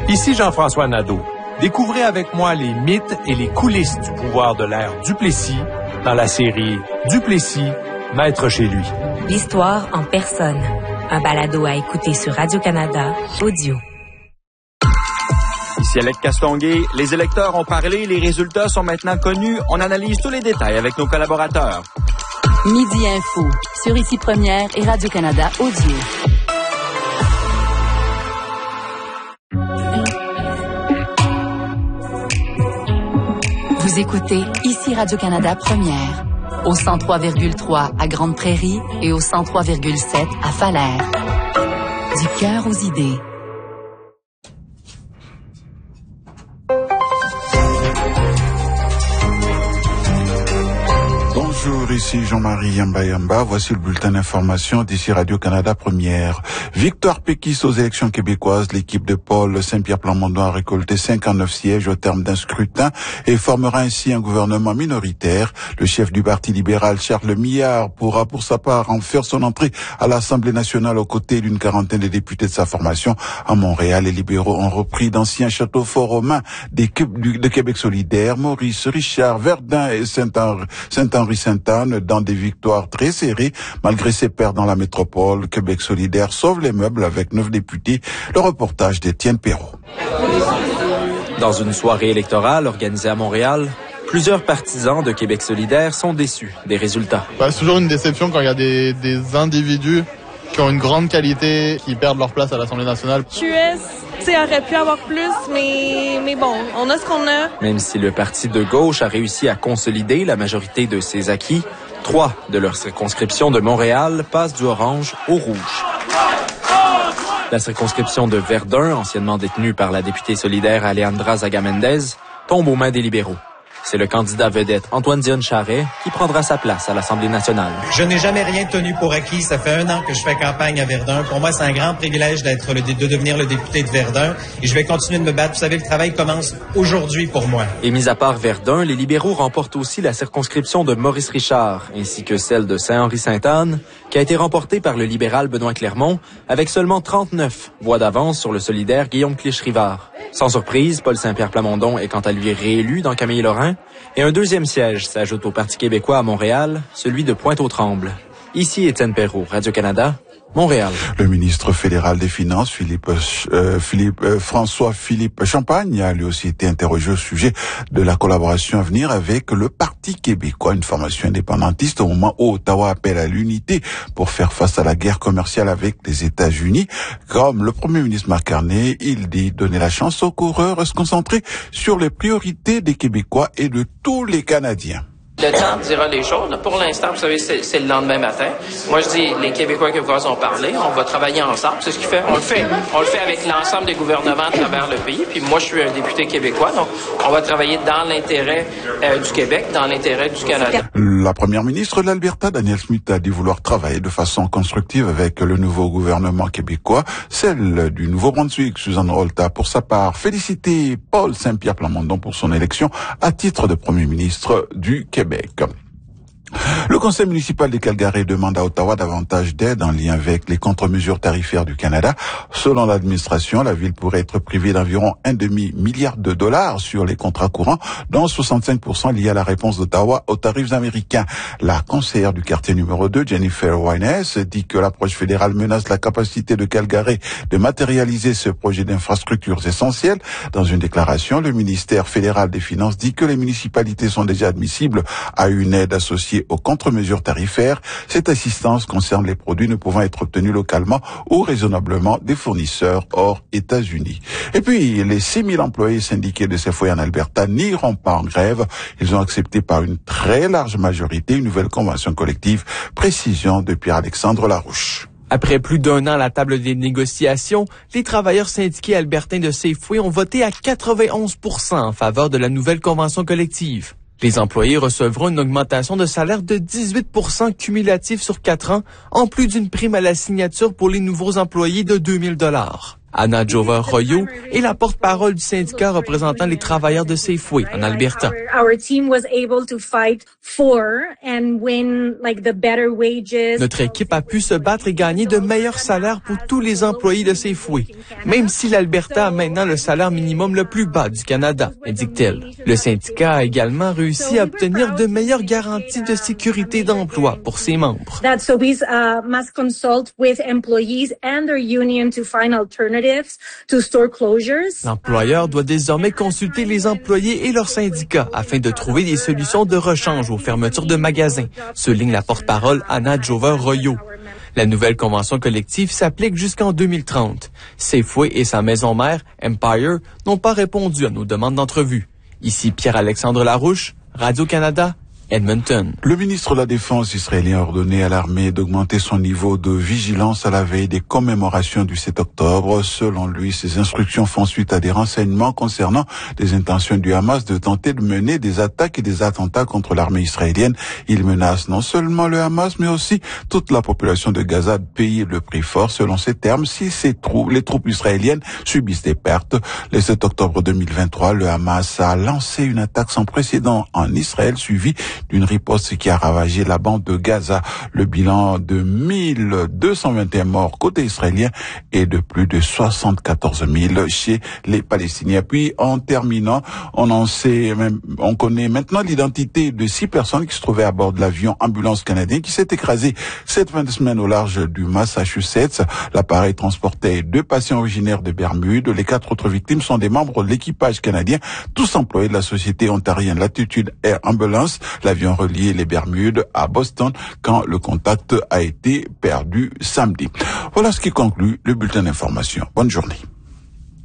Ici Jean-François Nadeau. Découvrez avec moi les mythes et les coulisses du pouvoir de l'ère Duplessis dans la série Duplessis, maître chez lui. L'histoire en personne. Un balado à écouter sur Radio-Canada, audio. Ici Alec Castonguay. Les électeurs ont parlé, les résultats sont maintenant connus. On analyse tous les détails avec nos collaborateurs. Midi Info, sur Ici Première et Radio-Canada Audio. Vous écoutez Ici Radio-Canada Première, au 103,3 à Grande-Prairie et au 103,7 à Falaire. Du cœur aux idées. Bonjour, ici Jean-Marie Yamba. Voici le bulletin d'information d'ici Radio-Canada Première. Victoire péquiste aux élections québécoises. L'équipe de Paul Saint-Pierre Plamondon a récolté 59 sièges au terme d'un scrutin et formera ainsi un gouvernement minoritaire. Le chef du Parti libéral, Charles Millard, pourra pour sa part en faire son entrée à l'Assemblée nationale aux côtés d'une quarantaine de députés de sa formation. À Montréal, les libéraux ont repris d'anciens châteaux forts romains de Québec solidaire, Maurice, Richard, Verdun et Saint-Henri-Sainte-Anne dans des victoires très serrées. Malgré ses pertes dans la métropole, Québec solidaire sauve les meubles avec 9 députés. Le reportage d'Étienne Perrault. Dans une soirée électorale organisée à Montréal, plusieurs partisans de Québec solidaire sont déçus des résultats. C'est toujours une déception quand il y a des individus qui ont une grande qualité, qui perdent leur place à l'Assemblée nationale. QS, aurait pu avoir plus, mais bon, on a ce qu'on a. Même si le parti de gauche a réussi à consolider la majorité de ses acquis, 3 de leurs circonscriptions de Montréal passent du orange au rouge. La circonscription de Verdun, anciennement détenue par la députée solidaire Alejandra Zaga-Mendez, tombe aux mains des libéraux. C'est le candidat vedette Antoine Dion-Charest qui prendra sa place à l'Assemblée nationale. Je n'ai jamais rien tenu pour acquis. Ça fait 1 an que je fais campagne à Verdun. Pour moi, c'est un grand privilège de devenir le député de Verdun. Et je vais continuer de me battre. Vous savez, le travail commence aujourd'hui pour moi. Et mis à part Verdun, les libéraux remportent aussi la circonscription de Maurice Richard, ainsi que celle de Saint-Henri-Sainte-Anne, qui a été remportée par le libéral Benoît Clermont, avec seulement 39 voix d'avance sur le solidaire Guillaume Clich-Rivard. Sans surprise, Paul Saint-Pierre Plamondon est quant à lui réélu dans Camille-Lorrain, et un deuxième siège s'ajoute au Parti québécois à Montréal, celui de Pointe-aux-Trembles. Ici Étienne Perrault, Radio-Canada, Montréal. Le ministre fédéral des Finances, François-Philippe Champagne, a lui aussi été interrogé au sujet de la collaboration à venir avec le Parti québécois, une formation indépendantiste au moment où Ottawa appelle à l'unité pour faire face à la guerre commerciale avec les États-Unis. Comme le premier ministre Marc Carney, il dit donner la chance aux coureurs à se concentrer sur les priorités des Québécois et de tous les Canadiens. Le temps dira les choses. Pour l'instant, vous savez, c'est le lendemain matin. Moi, je dis, les Québécois et Québécoises ont parlé. On va travailler ensemble. C'est ce qu'il fait. On le fait avec l'ensemble des gouvernements à travers le pays. Puis moi, je suis un député québécois. Donc, on va travailler dans l'intérêt du Québec, dans l'intérêt du Canada. La première ministre de l'Alberta, Danielle Smith, a dit vouloir travailler de façon constructive avec le nouveau gouvernement québécois. Celle du Nouveau-Brunswick, Susan Holt, a pour sa part félicité Paul Saint-Pierre Plamondon pour son élection à titre de premier ministre du Québec. Le conseil municipal de Calgary demande à Ottawa davantage d'aide en lien avec les contre-mesures tarifaires du Canada. Selon l'administration, la ville pourrait être privée d'environ $1,5 milliard sur les contrats courants, dont 65% liés à la réponse d'Ottawa aux tarifs américains. La conseillère du quartier numéro 2, Jennifer Wines, dit que l'approche fédérale menace la capacité de Calgary de matérialiser ce projet d'infrastructures essentielles. Dans une déclaration, le ministère fédéral des Finances dit que les municipalités sont déjà admissibles à une aide associée aux contre-mesures tarifaires. Cette assistance concerne les produits ne pouvant être obtenus localement ou raisonnablement des fournisseurs hors États-Unis. Et puis, les 6 000 employés syndiqués de Safeway en Alberta n'iront pas en grève. Ils ont accepté par une très large majorité une nouvelle convention collective. Précision de Pierre-Alexandre Larouche. Après plus d'1 an à la table des négociations, les travailleurs syndiqués albertains de Safeway ont voté à 91% en faveur de la nouvelle convention collective. Les employés recevront une augmentation de salaire de 18% cumulatif sur 4 ans, en plus d'une prime à la signature pour les nouveaux employés de $2 000. Anna Jover Royo est la porte-parole du syndicat représentant les travailleurs de Safeway en Alberta. Notre équipe a pu se battre et gagner de meilleurs salaires pour tous les employés de Safeway, même si l'Alberta a maintenant le salaire minimum le plus bas du Canada, indique-t-elle. Le syndicat a également réussi à obtenir de meilleures garanties de sécurité d'emploi pour ses membres. L'employeur doit désormais consulter les employés et leurs syndicats afin de trouver des solutions de rechange aux fermetures de magasins, souligne la porte-parole Anna Jover Royo. La nouvelle convention collective s'applique jusqu'en 2030. Safeway et sa maison mère, Empire, n'ont pas répondu à nos demandes d'entrevue. Ici Pierre-Alexandre Larouche, Radio-Canada, Edmonton. Le ministre de la Défense israélien a ordonné à l'armée d'augmenter son niveau de vigilance à la veille des commémorations du 7 octobre. Selon lui, ces instructions font suite à des renseignements concernant des intentions du Hamas de tenter de mener des attaques et des attentats contre l'armée israélienne. Il menace non seulement le Hamas, mais aussi toute la population de Gaza de payer le prix fort, selon ses termes, si les troupes israéliennes subissent des pertes. Le 7 octobre 2023, le Hamas a lancé une attaque sans précédent en Israël, suivie d'une riposte qui a ravagé la bande de Gaza. Le bilan de 1221 morts côté israélien et de plus de 74 000 chez les Palestiniens. Puis, en terminant, on connaît maintenant l'identité de 6 personnes qui se trouvaient à bord de l'avion ambulance canadien qui s'est écrasé cette fin de semaine au large du Massachusetts. L'appareil transportait 2 patients originaires de Bermude. Les 4 autres victimes sont des membres de l'équipage canadien, tous employés de la société ontarienne Latitude Air Ambulance. L'avion reliait les Bermudes à Boston quand le contact a été perdu samedi. Voilà ce qui conclut le bulletin d'information. Bonne journée.